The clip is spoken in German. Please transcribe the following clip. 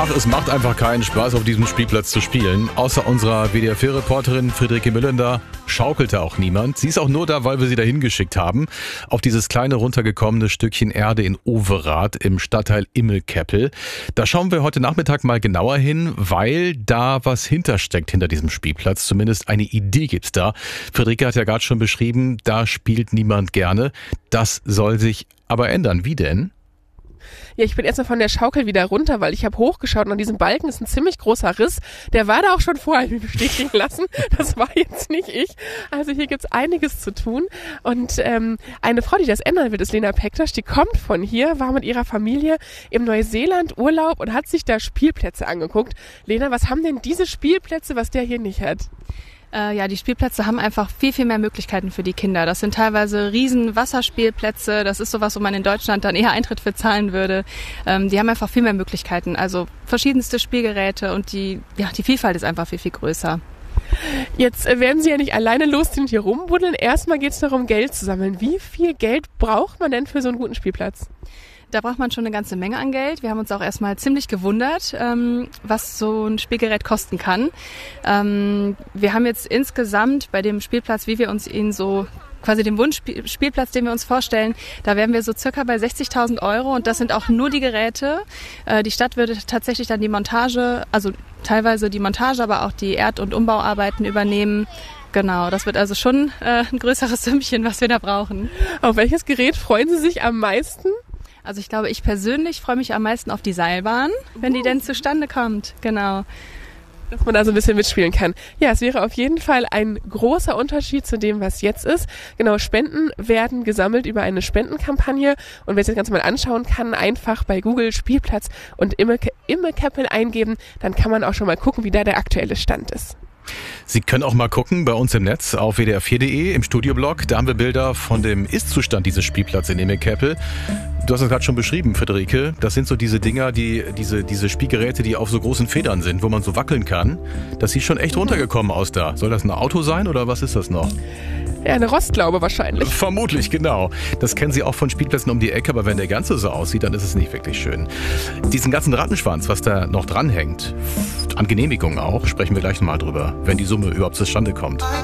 Ach, es macht einfach keinen Spaß, auf diesem Spielplatz zu spielen. Außer unserer WDR4-Reporterin Friederike Müllender schaukelte auch niemand. Sie ist auch nur da, weil wir sie dahin geschickt haben. Auf dieses kleine runtergekommene Stückchen Erde in Overath im Stadtteil Immelkeppel. Da schauen wir heute Nachmittag mal genauer hin, weil da was hintersteckt hinter diesem Spielplatz. Zumindest eine Idee gibt's da. Friederike hat ja gerade schon beschrieben, da spielt niemand gerne. Das soll sich aber ändern. Wie denn? Ja, ich bin erstmal von der Schaukel wieder runter, weil ich habe hochgeschaut und an diesem Balken ist ein ziemlich großer Riss. Der war da auch schon vorher bestätigen lassen. Das war jetzt nicht ich. Also hier gibt's einiges zu tun. Und eine Frau, die das ändern wird, ist Lena Pektasch. Die kommt von hier, war mit ihrer Familie im Neuseeland Urlaub und hat sich da Spielplätze angeguckt. Lena, was haben denn diese Spielplätze, was der hier nicht hat? Ja, die Spielplätze haben einfach viel, viel mehr Möglichkeiten für die Kinder. Das sind teilweise riesen Wasserspielplätze. Das ist sowas, wo man in Deutschland dann eher Eintritt für zahlen würde. Die haben einfach viel mehr Möglichkeiten. Also verschiedenste Spielgeräte und die Vielfalt ist einfach viel, viel größer. Jetzt werden Sie ja nicht alleine losziehen und hier rumbuddeln. Erstmal geht es darum, Geld zu sammeln. Wie viel Geld braucht man denn für so einen guten Spielplatz? Da braucht man schon eine ganze Menge an Geld. Wir haben uns auch erstmal ziemlich gewundert, was so ein Spielgerät kosten kann. Wir haben jetzt insgesamt bei dem Spielplatz, wie wir uns ihn so quasi den Wunschspielplatz, den wir uns vorstellen, da wären wir so circa bei 60.000 € und das sind auch nur die Geräte. Die Stadt würde tatsächlich dann die Montage, also teilweise die Montage, aber auch die Erd- und Umbauarbeiten übernehmen. Genau, das wird also schon ein größeres Sümmchen, was wir da brauchen. Auf welches Gerät freuen Sie sich am meisten? Also ich glaube, ich persönlich freue mich am meisten auf die Seilbahn, wenn die denn zustande kommt. Genau. Dass man da so ein bisschen mitspielen kann. Ja, es wäre auf jeden Fall ein großer Unterschied zu dem, was jetzt ist. Genau, Spenden werden gesammelt über eine Spendenkampagne. Und wer sich das Ganze mal anschauen kann, einfach bei Google Spielplatz und Immelkeppel eingeben. Dann kann man auch schon mal gucken, wie da der aktuelle Stand ist. Sie können auch mal gucken bei uns im Netz auf WDR4.de im Studioblog. Da haben wir Bilder von dem Ist-Zustand dieses Spielplatzes in Immelkeppel. Du hast es gerade schon beschrieben, Friederike. Das sind so diese Dinger, diese Spielgeräte, die auf so großen Federn sind, wo man so wackeln kann. Das sieht schon echt runtergekommen aus da. Soll das ein Auto sein oder was ist das noch? Ja, eine Rostlaube wahrscheinlich. Vermutlich, genau. Das kennen Sie auch von Spielplätzen um die Ecke, aber wenn der Ganze so aussieht, dann ist es nicht wirklich schön. Diesen ganzen Rattenschwanz, was da noch dranhängt, an Genehmigungen auch, sprechen wir gleich nochmal drüber, wenn die Summe überhaupt zustande kommt.